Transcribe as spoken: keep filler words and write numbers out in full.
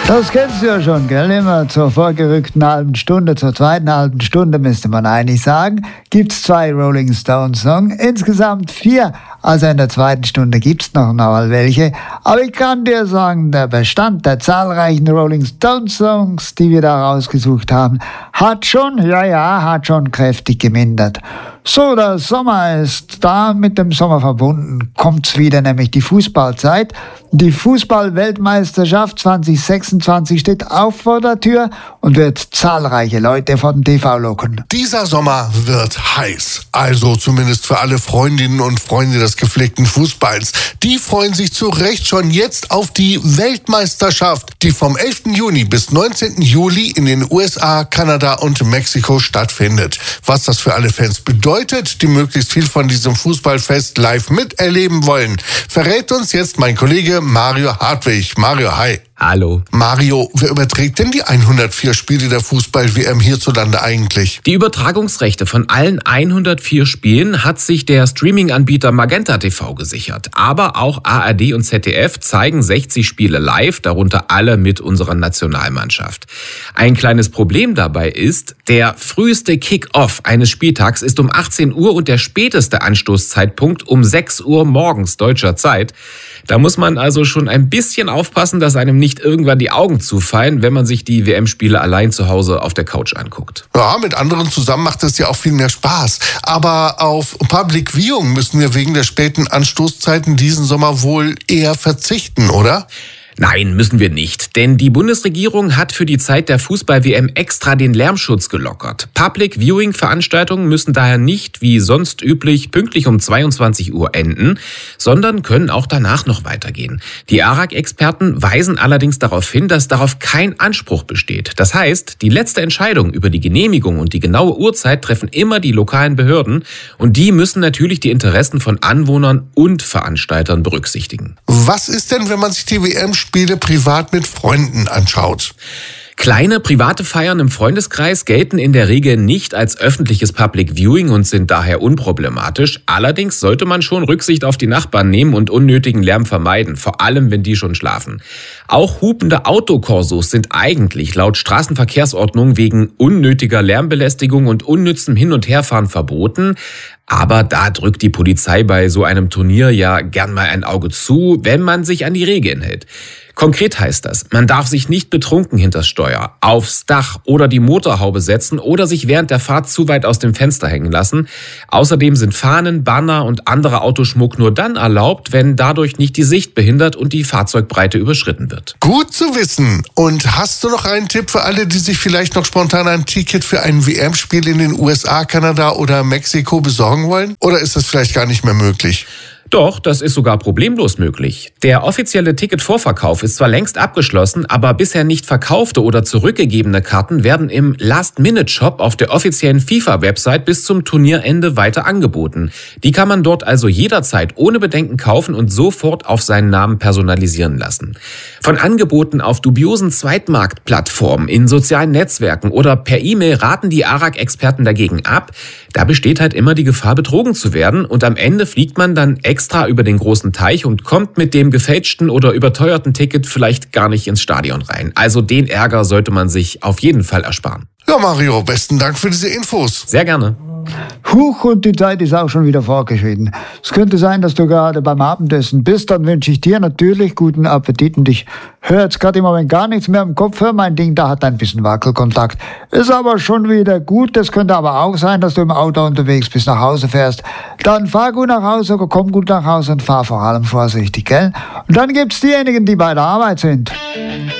Das kennst du ja schon, gell? Immer zur vorgerückten halben Stunde, zur zweiten halben Stunde müsste man eigentlich sagen, gibt's zwei Rolling Stones Songs, insgesamt vier. Also in der zweiten Stunde gibt's noch mal welche. Aber ich kann dir sagen, der Bestand der zahlreichen Rolling Stones Songs, die wir da rausgesucht haben, hat schon, ja, ja, hat schon kräftig gemindert. So, der Sommer ist da, mit dem Sommer verbunden kommt's wieder, nämlich die Fußballzeit. Die Fußball-Weltmeisterschaft zwanzig sechsundzwanzig steht auf vor der Tür und wird zahlreiche Leute vor den T V locken. Dieser Sommer wird heiß. Also zumindest für alle Freundinnen und Freunde des gepflegten Fußballs. Die freuen sich zu Recht schon jetzt auf die Weltmeisterschaft, die vom elften Juni bis neunzehnten Juli in den U S A, Kanada und Mexiko stattfindet. Was das für alle Fans bedeutet, die möglichst viel von diesem Fußballfest live miterleben wollen, verrät uns jetzt mein Kollege Mario Hartwig. Mario, hi. Hallo. Mario, wer überträgt denn die hundertvier Spiele der Fußball-W M hierzulande eigentlich? Die Übertragungsrechte von allen hundertvier Spielen hat sich der Streaming-Anbieter Magenta T V gesichert. Aber auch A R D und Z D F zeigen sechzig Spiele live, darunter alle mit unserer Nationalmannschaft. Ein kleines Problem dabei ist, der früheste Kick-Off eines Spieltags ist um achtzehn Uhr und der späteste Anstoßzeitpunkt um sechs Uhr morgens deutscher Zeit. Da muss man also schon ein bisschen aufpassen, dass einem nicht irgendwann die Augen zufallen, wenn man sich die W M-Spiele allein zu Hause auf der Couch anguckt. Ja, mit anderen zusammen macht es ja auch viel mehr Spaß. Aber auf Public Viewing müssen wir wegen der späten Anstoßzeiten diesen Sommer wohl eher verzichten, oder? Nein, müssen wir nicht, denn die Bundesregierung hat für die Zeit der Fußball-W M extra den Lärmschutz gelockert. Public-Viewing-Veranstaltungen müssen daher nicht, wie sonst üblich, pünktlich um zweiundzwanzig Uhr enden, sondern können auch danach noch weitergehen. Die A R A G-Experten weisen allerdings darauf hin, dass darauf kein Anspruch besteht. Das heißt, die letzte Entscheidung über die Genehmigung und die genaue Uhrzeit treffen immer die lokalen Behörden und die müssen natürlich die Interessen von Anwohnern und Veranstaltern berücksichtigen. Was ist denn, wenn man sich die W M-Spiele privat mit Freunden anschaut? Kleine private Feiern im Freundeskreis gelten in der Regel nicht als öffentliches Public Viewing und sind daher unproblematisch. Allerdings sollte man schon Rücksicht auf die Nachbarn nehmen und unnötigen Lärm vermeiden, vor allem wenn die schon schlafen. Auch hupende Autokorsos sind eigentlich laut Straßenverkehrsordnung wegen unnötiger Lärmbelästigung und unnützem Hin- und Herfahren verboten. Aber da drückt die Polizei bei so einem Turnier ja gern mal ein Auge zu, wenn man sich an die Regeln hält. Konkret heißt das, man darf sich nicht betrunken hinters Steuer, aufs Dach oder die Motorhaube setzen oder sich während der Fahrt zu weit aus dem Fenster hängen lassen. Außerdem sind Fahnen, Banner und anderer Autoschmuck nur dann erlaubt, wenn dadurch nicht die Sicht behindert und die Fahrzeugbreite überschritten wird. Gut zu wissen. Und hast du noch einen Tipp für alle, die sich vielleicht noch spontan ein Ticket für ein W M-Spiel in den U S A, Kanada oder Mexiko besorgen wollen? Oder ist das vielleicht gar nicht mehr möglich? Doch, das ist sogar problemlos möglich. Der offizielle Ticketvorverkauf ist zwar längst abgeschlossen, aber bisher nicht verkaufte oder zurückgegebene Karten werden im Last-Minute-Shop auf der offiziellen FIFA-Website bis zum Turnierende weiter angeboten. Die kann man dort also jederzeit ohne Bedenken kaufen und sofort auf seinen Namen personalisieren lassen. Von Angeboten auf dubiosen Zweitmarktplattformen, in sozialen Netzwerken oder per E-Mail raten die A R A G-Experten dagegen ab. Da besteht halt immer die Gefahr, betrogen zu werden und am Ende fliegt man dann extra über den großen Teich und kommt mit dem gefälschten oder überteuerten Ticket vielleicht gar nicht ins Stadion rein. Also den Ärger sollte man sich auf jeden Fall ersparen. Ja, Mario, besten Dank für diese Infos. Sehr gerne. Huch, und die Zeit ist auch schon wieder vorgeschritten. Es könnte sein, dass du gerade beim Abendessen bist. Dann wünsche ich dir natürlich guten Appetit und ich höre jetzt gerade im Moment gar nichts mehr im Kopf. Hör, mein Ding, da hat ein bisschen Wackelkontakt. Ist aber schon wieder gut. Das könnte aber auch sein, dass du im Auto unterwegs bist, nach Hause fährst. Dann fahr gut nach Hause, komm gut nach Hause und fahr vor allem vorsichtig, gell? Und dann gibt's diejenigen, die bei der Arbeit sind.